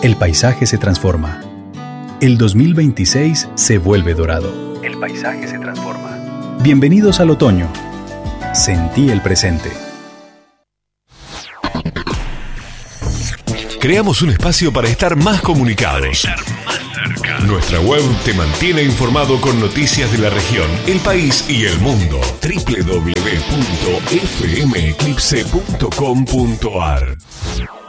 el paisaje se transforma. El 2026 se vuelve dorado. El paisaje se transforma. Bienvenidos al otoño. Sentí el presente. Creamos un espacio para estar más comunicados. Nuestra web te mantiene informado con noticias de la región, el país y el mundo. www.fmeclipse.com.ar